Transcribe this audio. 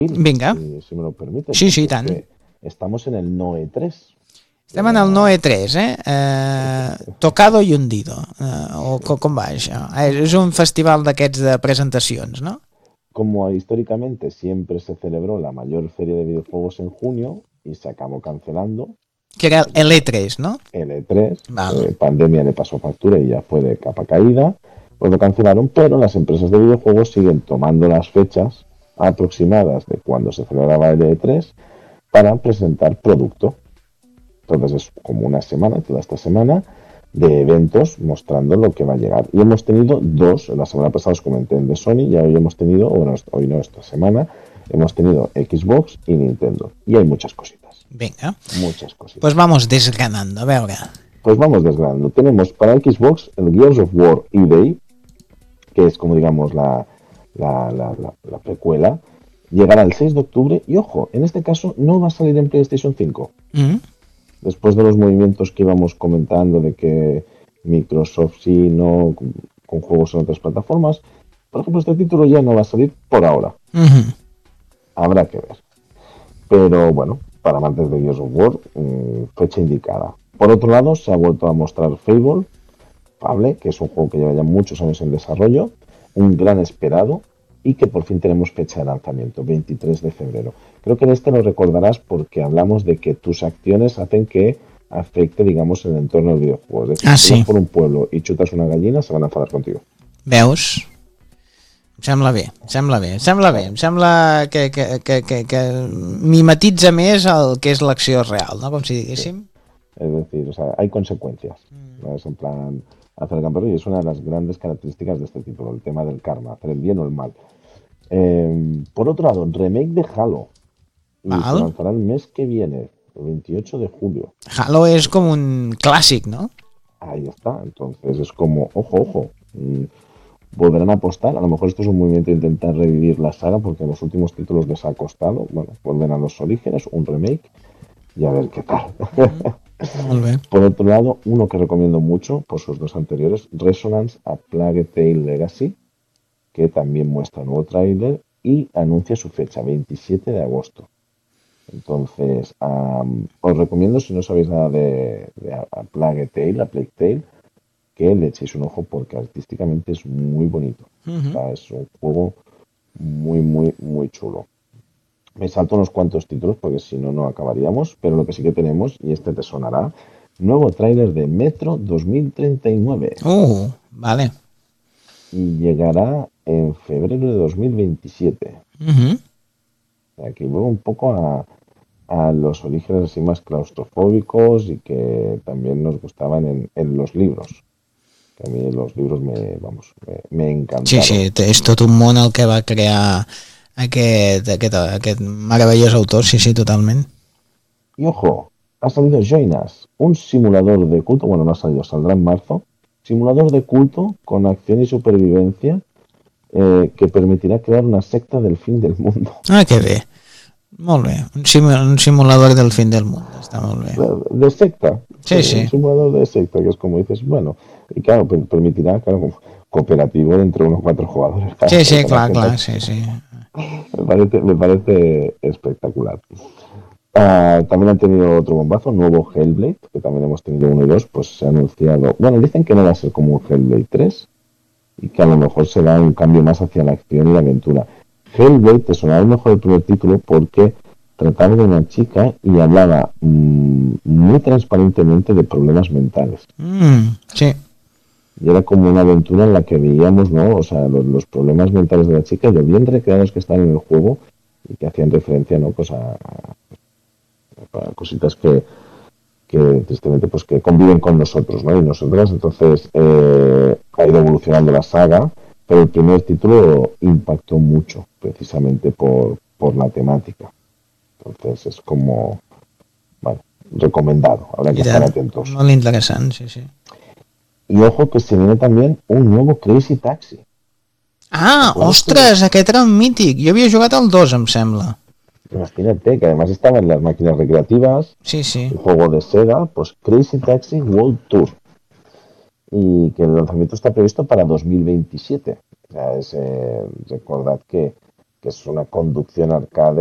Vinga. Si me lo permite. Sí, sí, tant. Estamos en el Noe 3. Estem en el Noe 3, Tocado y hundido. O com va això? És un festival d'aquests de presentacions, ¿no? Como históricamente siempre se celebró la mayor feria de videojuegos en junio y se acabó cancelando. Que era el E3, ¿no? El E3, Vale. pandemia le pasó factura y ya fue de capa caída, pues lo cancelaron, pero las empresas de videojuegos siguen tomando las fechas aproximadas de cuando se celebraba el E3 para presentar producto. Entonces es como una semana, toda esta semana, de eventos mostrando lo que va a llegar. Y hemos tenido dos, la semana pasada os comenté el de Sony, y hoy hemos tenido, bueno, hoy no, esta semana, hemos tenido Xbox y Nintendo. Y hay muchas cositas. Venga. Muchas cositas. Pues vamos desgranando, a veure. Pues vamos desgranando. Tenemos para Xbox el Gears of War EA, que es como digamos la precuela. Llegará el 6 de octubre y ojo, en este caso no va a salir en PlayStation 5. Después de los movimientos que íbamos comentando de que Microsoft sí, no, con juegos en otras plataformas, por ejemplo, este título ya no va a salir por ahora. Habrá que ver. Pero bueno, para amantes de Gears of War, fecha indicada. Por otro lado, se ha vuelto a mostrar Fable, que es un juego que lleva ya muchos años en desarrollo, un gran esperado, y que por fin tenemos fecha de lanzamiento, 23 de febrero. Creo que en este lo recordarás porque hablamos de que tus acciones hacen que afecte, digamos, el entorno del videojuego. Es decir, si vas por un pueblo y chutas una gallina, se van a enfadar contigo. Veus? Em sembla bé. Em sembla que mimetitza més el que és l'acció real, ¿no? Com si diguéssim. Sí. Es decir, o sea, hay consecuencias. ¿No? Es en plan, hacer el campeón, y es una de las grandes características de este título, el tema del karma, hacer el bien o el mal. Por otro lado, remake de Halo. Y se lanzará el mes que viene, el 28 de julio. Halo es como un clásico, ¿no? Ahí está, entonces es como, ojo, volverán a apostar, a lo mejor esto es un movimiento de intentar revivir la saga porque en los últimos títulos les ha costado, bueno, vuelven a los orígenes, un remake y a ver qué tal. Por otro lado, uno que recomiendo mucho por sus dos anteriores, Resonance A Plague Tale Legacy, que también muestra nuevo tráiler y anuncia su fecha, 27 de agosto. Entonces, os recomiendo, si no sabéis nada de A Plague Tale, que le echéis un ojo porque artísticamente es muy bonito. O sea, es un juego muy chulo. Me salto unos cuantos títulos porque si no, no acabaríamos, pero lo que sí que tenemos, y este te sonará, nuevo tráiler de Metro 2039. Vale. Y llegará en febrero de 2027. Aquí vuelvo un poco a los orígenes así más claustrofóbicos y que también nos gustaban en los libros. Que a mí los libros me encantaron. Sí, és tot un món el que va crear aquest meravellós autor, sí, totalment. Y ojo, ha salido Join Us, un simulador de culto, bueno, no ha salido, saldrá en marzo, simulador de culto con acción y supervivencia que permitirá crear una secta del fin del mundo. Que bé. Molt bé, un simulador del fin del mundo, està molt bé. De secta. Sí. Un simulador de secta, que es como dices, bueno, y claro, permitirá, claro, cooperativo entre unos 4 jugadores. Sí, claro, sí. Me parece espectacular. También han tenido otro bombazo, nuevo Hellblade, que también hemos tenido 1 y 2, pues se ha anunciado, bueno, dicen que no va a ser como un Hellblade 3 y que a lo mejor será un cambio más hacia la acción y la aventura. Hellblade te sonará mejor el primer título porque trataba de una chica y hablaba muy transparentemente de problemas mentales. Sí. Y era como una aventura en la que veíamos, ¿no? O sea, los problemas mentales de la chica y lo bien recreados que están en el juego y que hacían referencia, ¿no? Pues a cositas que tristemente pues que conviven con nosotros, ¿no? Y nosotras, entonces ha ido evolucionando la saga, pero el primer título impactó mucho precisamente por la temática. Entonces es como, bueno, recomendado, habrá que estar atentos. Molt interessant, sí. Y ojo que se viene también un nuevo Crazy Taxi. Ostres, aquest era un mític. Jo havia jugat al 2, em sembla. Imagínate, que además estaba en las máquinas recreativas, sí. El juego de Sega, pues Crazy Taxi World Tour. Y que el lanzamiento está previsto para 2027. O sea, recordad que que es una conducción arcade